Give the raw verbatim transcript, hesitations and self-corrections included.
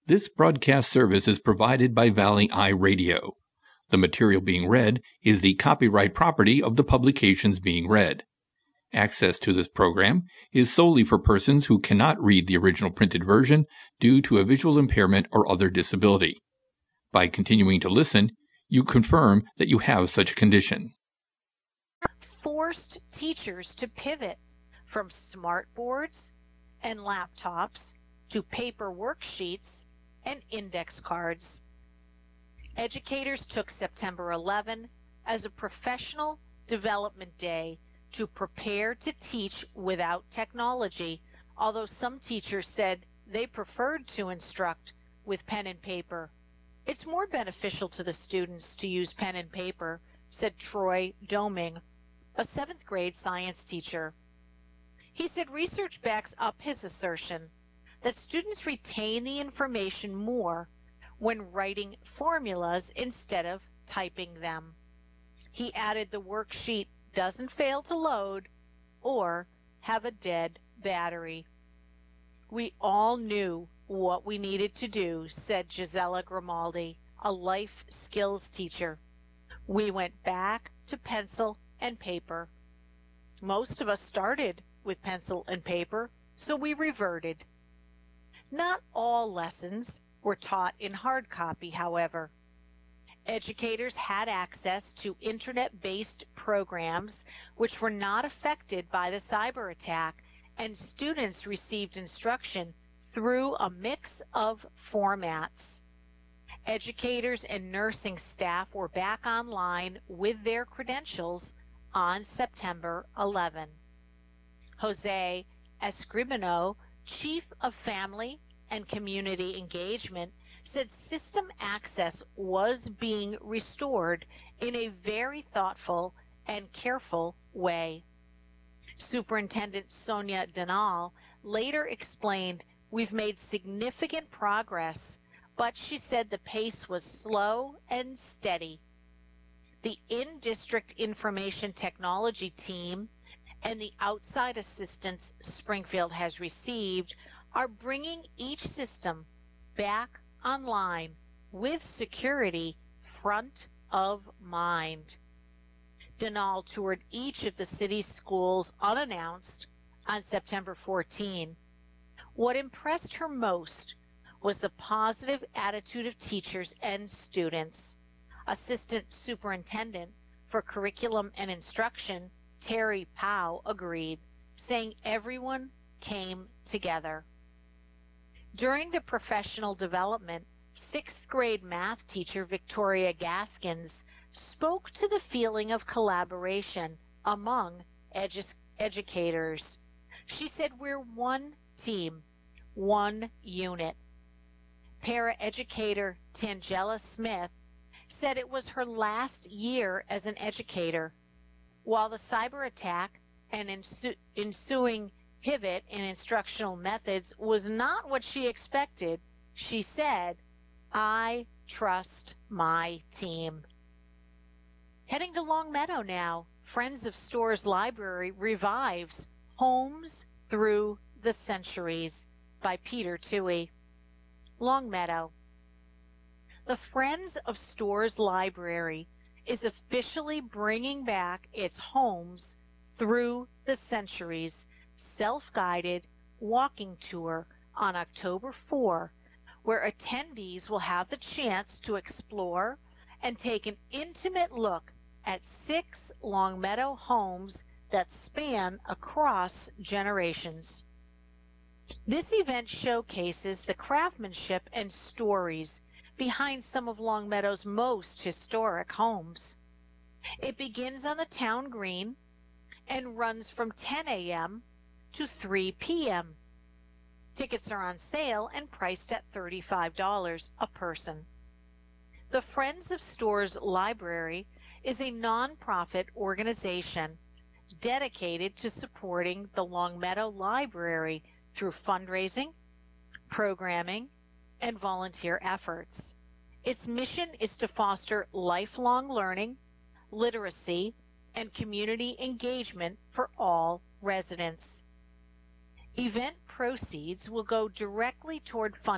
This broadcast service is provided by Valley Eye Radio. The material being read is the copyright property of the publications being read. Access to this program is solely for persons who cannot read the original printed version due to a visual impairment or other disability. By continuing to listen, you confirm that you have such a condition. Forced teachers to pivot from smartboards and laptops to paper worksheets and index cards. Educators took September eleventh as a professional development day to prepare to teach without technology, although some teachers said they preferred to instruct with pen and paper. It's more beneficial to the students to use pen and paper, said Troy Doming, a seventh grade science teacher. He said research backs up his assertion that students retain the information more when writing formulas instead of typing them. He added the worksheet doesn't fail to load or have a dead battery. We all knew what we needed to do, said Gisela Grimaldi, a life skills teacher. We went back to pencil and paper. Most of us started with pencil and paper, so we reverted. Not all lessons were taught in hard copy, however. Educators had access to internet-based programs which were not affected by the cyber attack, and students received instruction through a mix of formats. Educators and nursing staff were back online with their credentials on September eleventh. Jose Escribano, Chief of Family and Community Engagement, said system access was being restored in a very thoughtful and careful way. Superintendent Sonia Denal later explained, "We've made significant progress, but she said the pace was slow and steady." The in-district information technology team and the outside assistance Springfield has received are bringing each system back online with security front of mind. Denal toured each of the city's schools unannounced on September fourteenth. What impressed her most was the positive attitude of teachers and students. Assistant Superintendent for Curriculum and Instruction, Terry Powell, agreed, saying everyone came together. During the professional development, sixth grade math teacher Victoria Gaskins spoke to the feeling of collaboration among edu- educators. She said, "We're one team, one unit." Paraeducator Tangela Smith said it was her last year as an educator. While the cyber attack and ensu- ensuing pivot in instructional methods was not what she expected, she said, "I trust my team." Heading to Longmeadow now, Friends of Stores Library revives Homes Through the Centuries by Peter Toohey. Longmeadow. The Friends of Stores Library is officially bringing back its Homes Through the Centuries self-guided walking tour on October fourth, where attendees will have the chance to explore and take an intimate look at six Longmeadow homes that span across generations. This event showcases the craftsmanship and stories behind some of Longmeadow's most historic homes. It begins on the town green and runs from ten a.m. to three p.m. Tickets are on sale and priced at thirty-five dollars a person. The Friends of Stores Library is a nonprofit organization dedicated to supporting the Longmeadow Library through fundraising, programming, and volunteer efforts. Its mission is to foster lifelong learning, literacy, and community engagement for all residents. Event proceeds will go directly toward funding